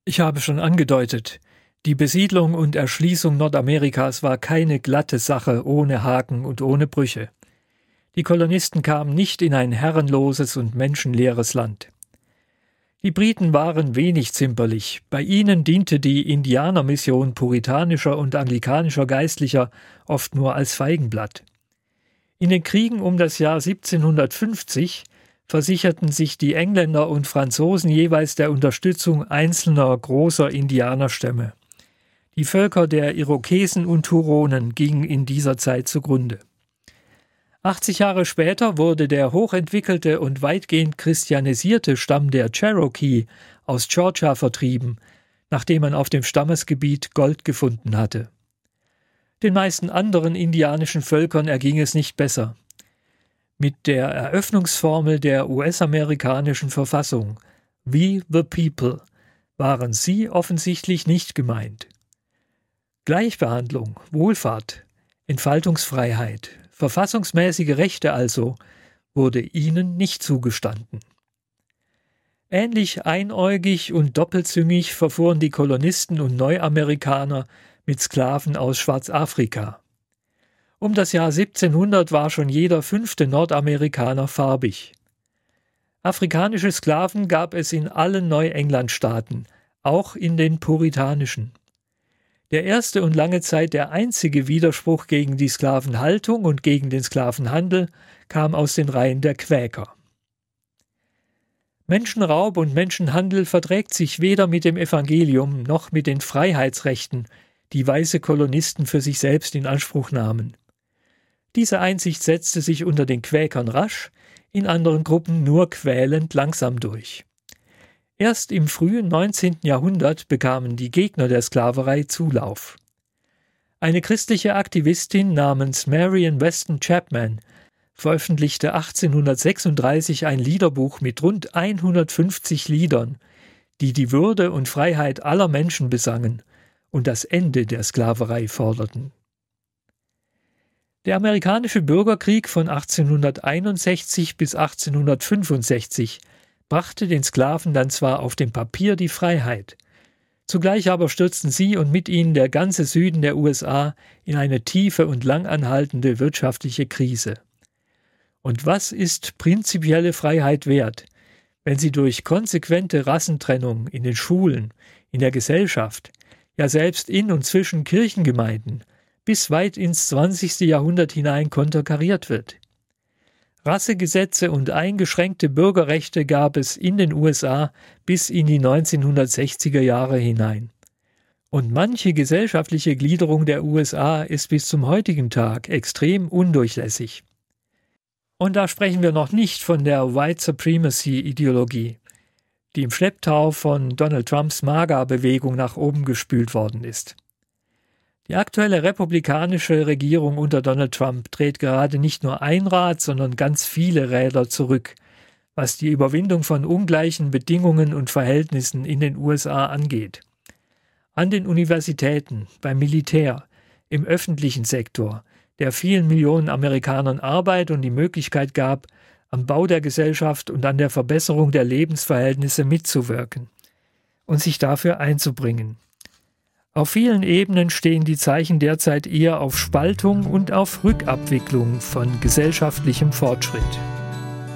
Ich habe schon angedeutet, die Besiedlung und Erschließung Nordamerikas war keine glatte Sache ohne Haken und ohne Brüche. Die Kolonisten kamen nicht in ein herrenloses und menschenleeres Land. Die Briten waren wenig zimperlich. Bei ihnen diente die Indianermission puritanischer und anglikanischer Geistlicher oft nur als Feigenblatt. In den Kriegen um das Jahr 1750 versicherten sich die Engländer und Franzosen jeweils der Unterstützung einzelner großer Indianerstämme. Die Völker der Irokesen und Huronen gingen in dieser Zeit zugrunde. 80 Jahre später wurde der hochentwickelte und weitgehend christianisierte Stamm der Cherokee aus Georgia vertrieben, nachdem man auf dem Stammesgebiet Gold gefunden hatte. Den meisten anderen indianischen Völkern erging es nicht besser. Mit der Eröffnungsformel der US-amerikanischen Verfassung "We the People" waren sie offensichtlich nicht gemeint. Gleichbehandlung, Wohlfahrt, Entfaltungsfreiheit, verfassungsmäßige Rechte also, wurde ihnen nicht zugestanden. Ähnlich einäugig und doppelzüngig verfuhren die Kolonisten und Neuamerikaner mit Sklaven aus Schwarzafrika. Um das Jahr 1700 war schon jeder 5. Nordamerikaner farbig. Afrikanische Sklaven gab es in allen Neuenglandstaaten, auch in den puritanischen. Der erste und lange Zeit der einzige Widerspruch gegen die Sklavenhaltung und gegen den Sklavenhandel kam aus den Reihen der Quäker. Menschenraub und Menschenhandel verträgt sich weder mit dem Evangelium noch mit den Freiheitsrechten, die weiße Kolonisten für sich selbst in Anspruch nahmen. Diese Einsicht setzte sich unter den Quäkern rasch, in anderen Gruppen nur quälend langsam durch. Erst im frühen 19. Jahrhundert bekamen die Gegner der Sklaverei Zulauf. Eine christliche Aktivistin namens Marion Weston Chapman veröffentlichte 1836 ein Liederbuch mit rund 150 Liedern, die die Würde und Freiheit aller Menschen besangen und das Ende der Sklaverei forderten. Der amerikanische Bürgerkrieg von 1861 bis 1865 brachte den Sklaven dann zwar auf dem Papier die Freiheit, zugleich aber stürzten sie und mit ihnen der ganze Süden der USA in eine tiefe und langanhaltende wirtschaftliche Krise. Und was ist prinzipielle Freiheit wert, wenn sie durch konsequente Rassentrennung in den Schulen, in der Gesellschaft, ja selbst in und zwischen Kirchengemeinden bis weit ins 20. Jahrhundert hinein konterkariert wird? Rassegesetze und eingeschränkte Bürgerrechte gab es in den USA bis in die 1960er Jahre hinein. Und manche gesellschaftliche Gliederung der USA ist bis zum heutigen Tag extrem undurchlässig. Und da sprechen wir noch nicht von der White Supremacy-Ideologie, die im Schlepptau von Donald Trumps MAGA-Bewegung nach oben gespült worden ist. Die aktuelle republikanische Regierung unter Donald Trump dreht gerade nicht nur ein Rad, sondern ganz viele Räder zurück, was die Überwindung von ungleichen Bedingungen und Verhältnissen in den USA angeht. An den Universitäten, beim Militär, im öffentlichen Sektor, der vielen Millionen Amerikanern Arbeit und die Möglichkeit gab, am Bau der Gesellschaft und an der Verbesserung der Lebensverhältnisse mitzuwirken und sich dafür einzubringen. Auf vielen Ebenen stehen die Zeichen derzeit eher auf Spaltung und auf Rückabwicklung von gesellschaftlichem Fortschritt.